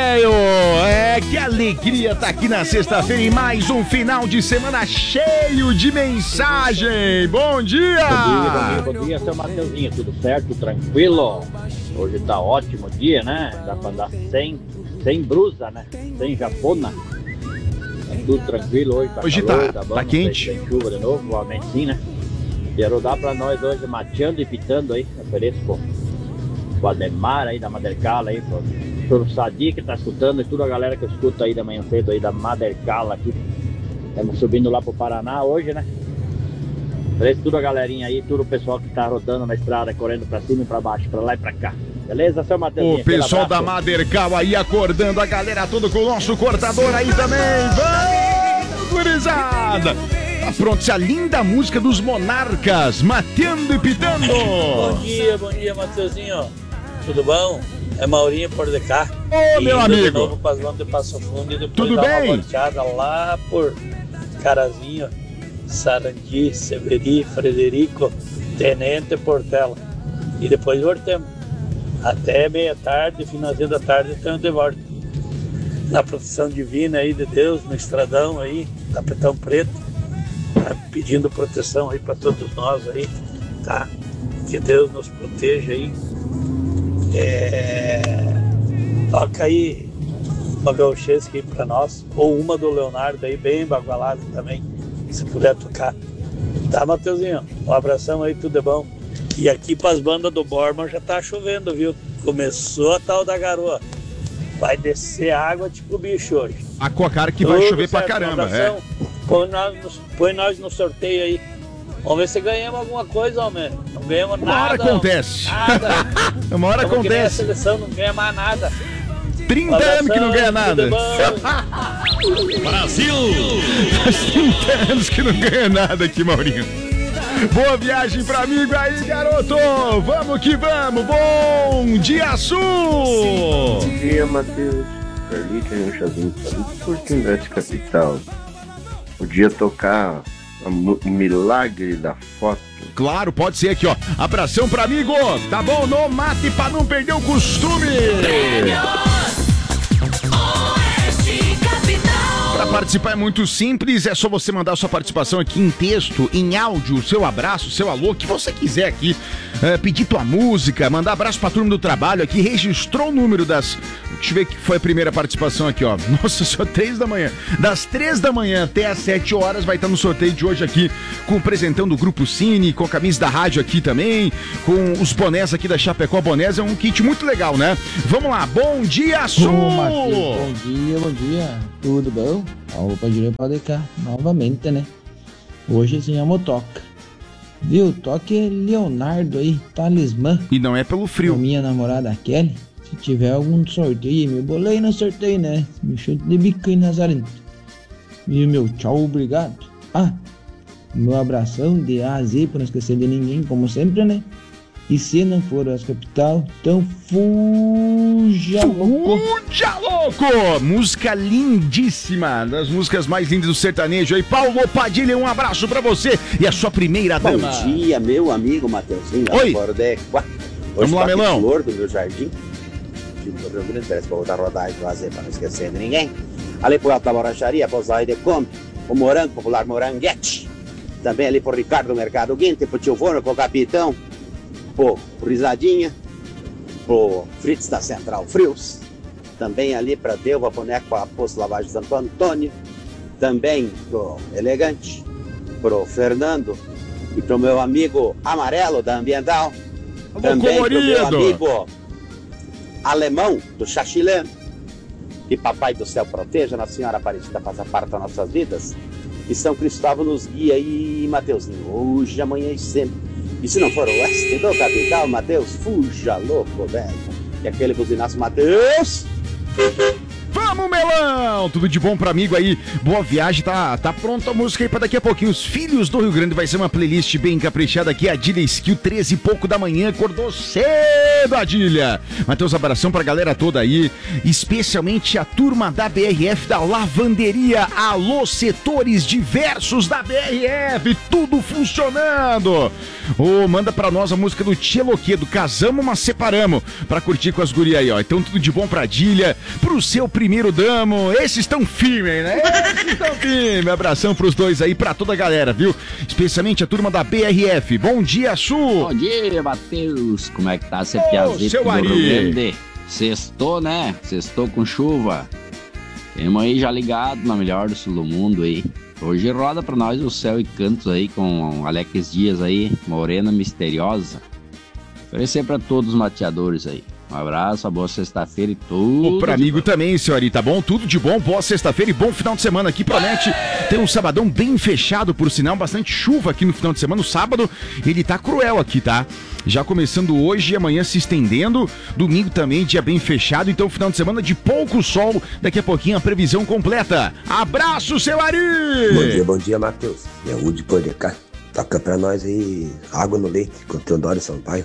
velho! Que alegria tá aqui na sexta-feira em mais um final de semana cheio de mensagem. Bom dia! Bom dia, seu Mateuzinho. Tudo certo? Tranquilo? Hoje tá ótimo dia, né? Dá pra andar sem brusa, né? Sem japona. Tá tudo tranquilo hoje. Hoje calor, tá bom, quente. Tem chuva de novo, provavelmente sim, né? Quero dar pra nós hoje mateando e pitando aí. Ofereço pro Ademar aí da Madercala aí, pro Sadi que tá escutando e toda a galera que escuta aí da manhã cedo aí da Madercala aqui. Estamos subindo lá pro Paraná hoje, né? Ofereço toda a galerinha aí, todo o pessoal que tá rodando na estrada, correndo pra cima e pra baixo, pra lá e pra cá. Beleza, seu Matheus? O pessoal da Madercal aí acordando a galera toda com o nosso cortador aí também. Vamos, gurizada! Tá pronto, essa linda música dos Monarcas, mateando e pitando. Bom dia, Mateuzinho. Tudo bom? É Maurinho por DK. Ô, meu amigo. De novo para as bandas de Passo Fundo e depois tudo dar bem? uma volteada lá por Carazinho, Sarandi, Severi, Frederico, Tenente Portela. E depois voltemos. Até meia-tarde, finalzinho da tarde, estamos de volta. Na proteção divina aí de Deus, no estradão aí, tapetão preto, tá? Pedindo proteção aí para todos nós aí, tá? Que Deus nos proteja aí. Toca aí uma gauchesca aí pra nós, ou uma do Leonardo aí, bem bagualada também, se puder tocar. Tá, Mateuzinho? Um abração aí, tudo é bom. E aqui pras bandas do Borman já tá chovendo, viu? Começou a tal da garoa. Vai descer água tipo bicho hoje. A cocara que vai chover pra caramba, Põe nós no sorteio aí. Vamos ver se ganhamos alguma coisa, homem. Não ganhamos nada. Uma hora acontece. Nada. Uma hora Estamos acontece. A seleção não ganha mais nada. 30 anos que não ganha nada. Brasil! Faz 30 anos que não ganha nada aqui, Maurinho. Boa viagem pra amigo aí, garoto! Vamos que vamos! Bom dia, Sul! Bom dia, Matheus. Carlita e um chazinho curtindo essa capital. Podia tocar o milagre da foto. Claro, pode ser aqui, ó. Abração pra amigo! Tá bom? No mate pra não perder o costume! Para participar é muito simples, é só você mandar sua participação aqui em texto, em áudio, seu abraço, seu alô, o que você quiser aqui, pedir tua música, mandar abraço pra turma do trabalho aqui, registrou o número das... Deixa eu ver que foi a primeira participação aqui, ó. Nossa, só 3 da manhã. Das 3 da manhã até as 7 horas vai estar no sorteio de hoje aqui, com o presentão do Grupo Cine, com a camisa da rádio aqui também, com os bonés aqui da Chapecó Bonés, é um kit muito legal, né? Vamos lá, bom dia, Sul! Bom dia. Tudo bom? Opa, direito para DK, novamente, né? Hoje sim é motoca. Viu? Toque Leonardo aí, talismã. E não é pelo frio. A minha namorada Kelly. Se tiver algum sorteio, me bolei no sorteio, né? Me chute de bico aí, Nazarento. E meu tchau, obrigado. Meu abração de A a Z, pra não esquecer de ninguém, como sempre, né? E se não for as capital, então fuja louco! Fuja louco! Música lindíssima, das músicas mais lindas do sertanejo aí. Paulo Padilha, um abraço pra você e a sua primeira dama. Bom dia, meu amigo Mateuzinho. Oi! Vamos lá, Melão. Flor do meu jardim. Do Rio Grande, parece que vou voltar a rodar e fazer pra não esquecer de ninguém. Ali pro Alto da Borracharia, pro Zóio de Come, o Morango, popular Moranguete. Também ali pro Ricardo Mercado Guinte, pro Tio Forno, pro Capitão, pro Risadinha, pro Fritz da Central Frios. Também ali pra Delva, pro Neco, pra Poço Lavagem Santo Antônio. Também pro Elegante, pro Fernando e pro meu amigo Amarelo da Ambiental. Também pro meu amigo Alemão do Xaxilã. Que Papai do Céu proteja, Nossa Senhora Aparecida faça parte das nossas vidas. E São Cristóvão nos guia aí, Mateuzinho, hoje, amanhã e sempre. E se não for o oeste do capital, Mateus, fuja louco, velho. E aquele buzinaço, Mateus. Vamos, Melão! Tudo de bom pro amigo aí. Boa viagem, tá pronta a música aí pra daqui a pouquinho. Os Filhos do Rio Grande vai ser uma playlist bem caprichada aqui. A Adília Skill, 13 e pouco da manhã. Acordou cedo, Adília. Matheus, abração pra galera toda aí. Especialmente a turma da BRF, da lavanderia. Alô, setores diversos da BRF. Tudo funcionando. Manda pra nós a música do Tcheloquedo. Casamos, mas separamos. Pra curtir com as gurias aí, ó. Então tudo de bom pra Adília, pro seu primeiro damo. Esses estão firmes, né? Esses estão firmes. Abração pros dois aí, pra toda a galera, viu? Especialmente a turma da BRF. Bom dia, Su. Bom dia, Matheus. Como é que tá esse piazito do Rio Grande? Sextou, né? Sextou com chuva. Temos aí já ligado na melhor do sul do mundo aí. Hoje roda pra nós o Céu e Cantos aí com Alex Dias aí, Morena Misteriosa. Oferecer pra todos os mateadores aí. Um abraço, uma boa sexta-feira e tudo. Pra amigo também, senhorita. Bom, tudo de bom, boa sexta-feira e bom final de semana aqui. Promete ter um sabadão bem fechado, por sinal, bastante chuva aqui no final de semana. O sábado, ele tá cruel aqui, tá? Já começando hoje e amanhã se estendendo. Domingo também, dia bem fechado. Então, final de semana de pouco sol. Daqui a pouquinho a previsão completa. Abraço, seu Ari! Bom dia, Matheus. É o de Podecar. Toca pra nós aí Água no Leite, com Teodoro Sampaio.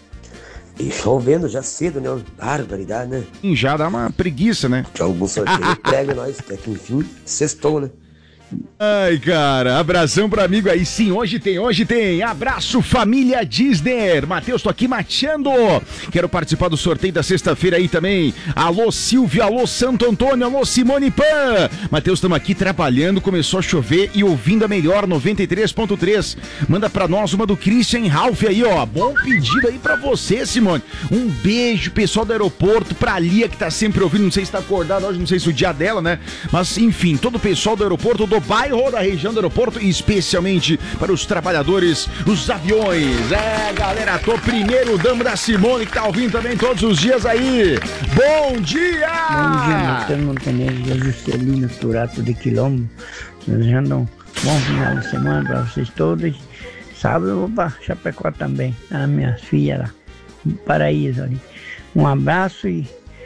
E chovendo já cedo, né? Barbaridade, né? Já dá uma preguiça, né? Já algum sorteio prega nós, até que enfim, sextou, né? Ai, cara, abração pro amigo aí. Sim, hoje tem. Abraço, família Disney. Matheus, tô aqui mateando. Quero participar do sorteio da sexta-feira aí também. Alô, Silvio, alô, Santo Antônio, alô, Simone Pan. Matheus, estamos aqui trabalhando, começou a chover e ouvindo a melhor 93.3. Manda pra nós uma do Christian Ralph aí, ó. Bom pedido aí pra você, Simone. Um beijo, pessoal do aeroporto, pra Lia que tá sempre ouvindo. Não sei se tá acordado hoje, não sei se o dia dela, né? Mas, enfim, todo o pessoal do aeroporto, do bairro, da região do aeroporto, e especialmente para os trabalhadores, os aviões. Galera, tô primeiro damo da Simone, que tá ouvindo também todos os dias aí. Bom dia! Bom dia, Matheus Montenegro e a Juscelino Turato de Quilombo. Desejando um bom final de semana para vocês todos. Sábado eu vou para Chapecó também, as minhas filhas lá, no Paraíso ali. Um abraço e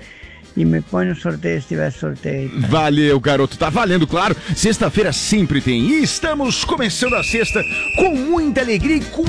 me põe no sorteio se tiver sorteio. Valeu, garoto. Tá valendo, claro. Sexta-feira sempre tem. E estamos começando a sexta com muita alegria e com